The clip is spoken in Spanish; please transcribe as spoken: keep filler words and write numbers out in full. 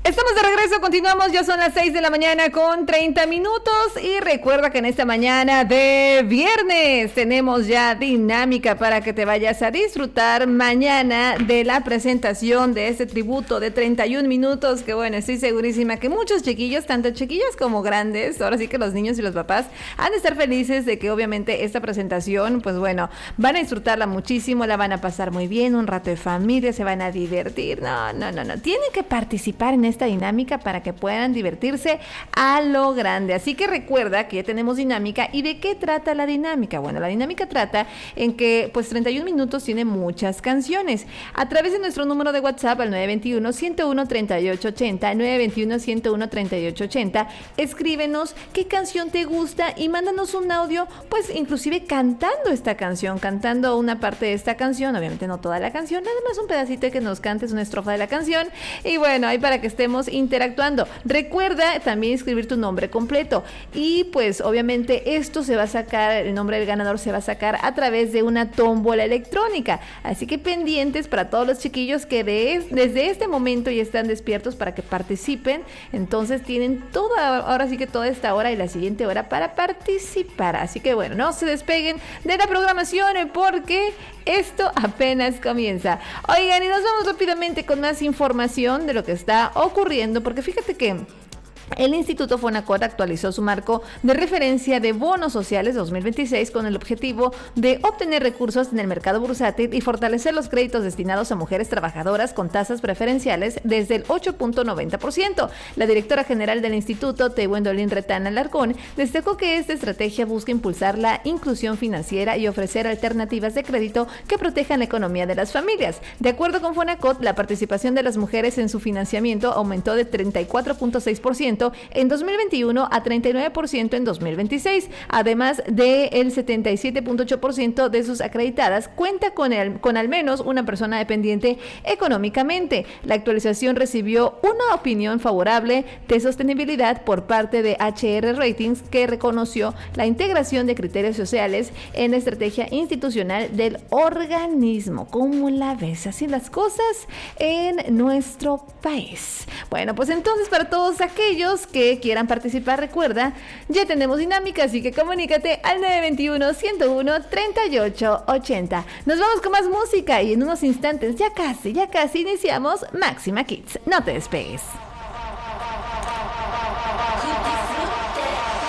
Estamos de regreso, continuamos, ya son las seis de la mañana con treinta minutos y recuerda que en esta mañana de viernes tenemos ya dinámica para que te vayas a disfrutar mañana de la presentación de este tributo de treinta y un minutos, que bueno, estoy segurísima que muchos chiquillos, tanto chiquillos como grandes, ahora sí que los niños y los papás, han de estar felices de que obviamente esta presentación, pues bueno, van a disfrutarla muchísimo, la van a pasar muy bien, un rato de familia, se van a divertir, no, no, no, no, tienen que participar en esta dinámica para que puedan divertirse a lo grande. Así que recuerda que ya tenemos dinámica. ¿Y de qué trata la dinámica? Bueno, la dinámica trata en que pues treinta y un minutos tiene muchas canciones. A través de nuestro número de WhatsApp al nueve dos uno, uno uno, tres ocho ocho cero, nueve dos uno, uno uno, tres ocho ocho cero, escríbenos qué canción te gusta y mándanos un audio, pues inclusive cantando esta canción, cantando una parte de esta canción, obviamente no toda la canción, nada más un pedacito que nos cantes una estrofa de la canción y bueno, ahí para que estemos interactuando. Recuerda también escribir tu nombre completo y pues obviamente esto se va a sacar, el nombre del ganador se va a sacar a través de una tómbola electrónica, así que pendientes para todos los chiquillos que de, desde este momento ya están despiertos para que participen, entonces tienen toda, ahora sí que toda esta hora y la siguiente hora para participar, así que bueno, no se despeguen de la programación porque esto apenas comienza. Oigan, y nos vamos rápidamente con más información de lo que está ocurriendo, porque fíjate que el Instituto Fonacot actualizó su marco de referencia de bonos sociales dos mil veintiséis con el objetivo de obtener recursos en el mercado bursátil y fortalecer los créditos destinados a mujeres trabajadoras con tasas preferenciales desde el ocho punto noventa por ciento. La directora general del instituto, Tewendolín Retana Alarcón, destacó que esta estrategia busca impulsar la inclusión financiera y ofrecer alternativas de crédito que protejan la economía de las familias. De acuerdo con Fonacot, la participación de las mujeres en su financiamiento aumentó de treinta y cuatro punto seis por ciento en dos mil veintiuno a treinta y nueve por ciento en dos mil veintiséis, además del setenta y siete punto ocho por ciento de sus acreditadas cuenta con, el, con al menos una persona dependiente económicamente. La actualización recibió una opinión favorable de sostenibilidad por parte de H R Ratings, que reconoció la integración de criterios sociales en la estrategia institucional del organismo. ¿Cómo la ves? Así las cosas en nuestro país. Bueno, pues entonces para todos aquellos que quieran participar, recuerda, ya tenemos dinámica, así que comunícate al nueve dos uno, uno uno, tres ocho ocho cero. Nos vamos con más música y en unos instantes, ya casi, ya casi iniciamos Máxima Kids. No te despegues.